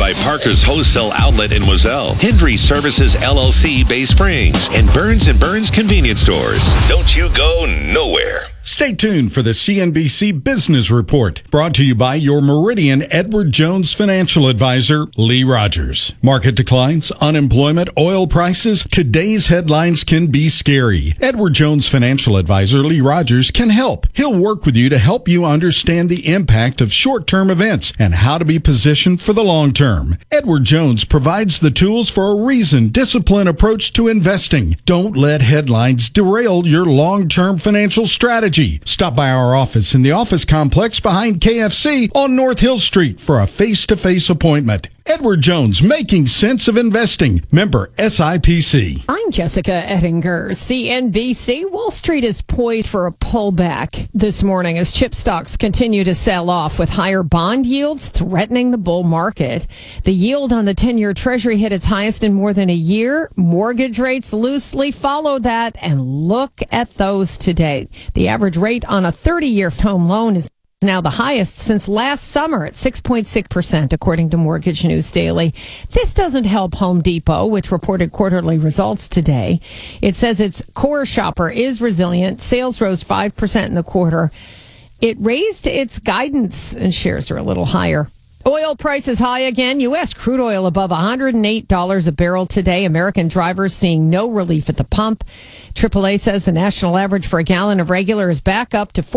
by Parker's Wholesale Outlet in Moselle, Hendry Services LLC, Bay Springs, and Burns & Burns Convenience Stores. Don't you go nowhere. Stay tuned for the CNBC Business Report, brought to you by your Meridian Edward Jones financial advisor, Lee Rogers. Market declines, unemployment, oil prices. Today's headlines can be scary. Edward Jones financial advisor, Lee Rogers, can help. He'll work with you to help you understand the impact of short-term events and how to be positioned for the long term. Edward Jones provides the tools for a reasoned, disciplined approach to investing. Don't let headlines derail your long-term financial strategy. Stop by our office in the office complex behind KFC on North Hill Street for a face-to-face appointment. Edward Jones, making sense of investing. Member SIPC. I'm Jessica Ettinger, CNBC. Wall Street is poised for a pullback this morning as chip stocks continue to sell off with higher bond yields threatening the bull market. The yield on the 10-year Treasury hit its highest in more than a year. Mortgage rates loosely follow that, and look at those today. The average rate on a 30-year home loan is now the highest since last summer at 6.6%, according to Mortgage News Daily. This doesn't help Home Depot, which reported quarterly results today. It says its core shopper is resilient. Sales rose 5% in the quarter. It raised its guidance, and shares are a little higher. Oil prices high again. U.S. crude oil above $108 a barrel today. American drivers seeing no relief at the pump. AAA says the national average for a gallon of regular is back up to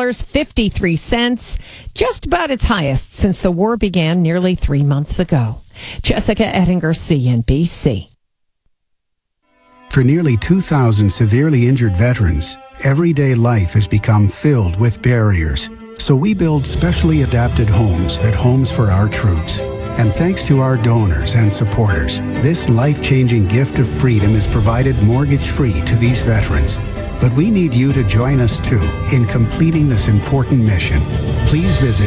$4.53, just about its highest since the war began nearly 3 months ago. Jessica Ettinger, CNBC. For nearly 2,000 severely injured veterans, everyday life has become filled with barriers. So we build specially adapted homes at Homes for Our Troops. And thanks to our donors and supporters, this life-changing gift of freedom is provided mortgage-free to these veterans. But we need you to join us, too, in completing this important mission. Please visit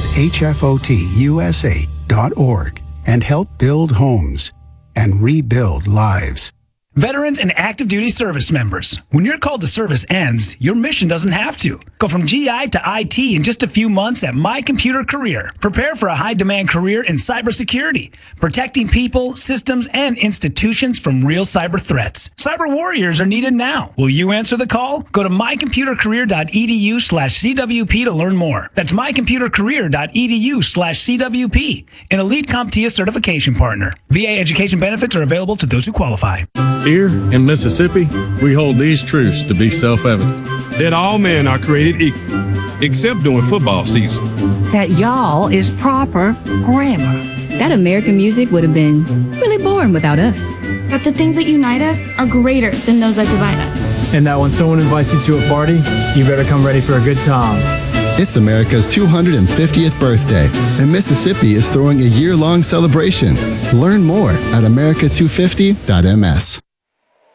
hfotusa.org and help build homes and rebuild lives. Veterans and active duty service members, when your call to service ends, your mission doesn't have to. Go from GI to IT in just a few months at My Computer Career. Prepare for a high-demand career in cybersecurity, protecting people, systems, and institutions from real cyber threats. Cyber warriors are needed now. Will you answer the call? Go to mycomputercareer.edu/CWP to learn more. That's mycomputercareer.edu/CWP, an elite CompTIA certification partner. VA education benefits are available to those who qualify. Here in Mississippi, we hold these truths to be self-evident. That all men are created equal, except during football season. That y'all is proper grammar. That American music would have been really boring without us. That the things that unite us are greater than those that divide us. And that when someone invites you to a party, you better come ready for a good time. It's America's 250th birthday, and Mississippi is throwing a year-long celebration. Learn more at america250.ms.